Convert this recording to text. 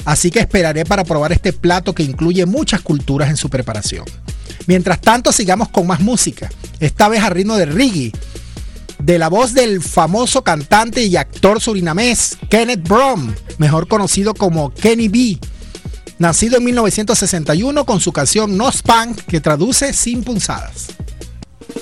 así que esperaré para probar este plato que incluye muchas culturas en su preparación. Mientras tanto, sigamos con más música, esta vez a ritmo de reggae, de la voz del famoso cantante y actor surinamés Kenneth Brom, mejor conocido como Kenny B, nacido en 1961 con su canción No Spank, que traduce sin punzadas.